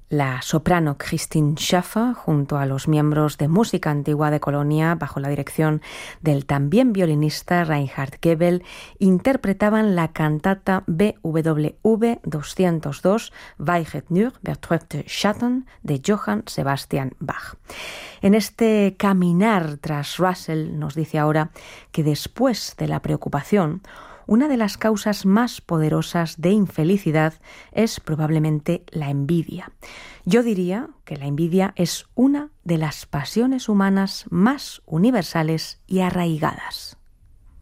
La soprano Christine Schaffer, junto a los miembros de Música Antigua de Colonia, bajo la dirección del también violinista Reinhard Goebel, interpretaban la cantata BWV 202, Weiget nur betrübte Schatten, de Johann Sebastian Bach. En este caminar tras Russell nos dice ahora que después de la preocupación, una de las causas más poderosas de infelicidad es probablemente la envidia. Yo diría que la envidia es una de las pasiones humanas más universales y arraigadas.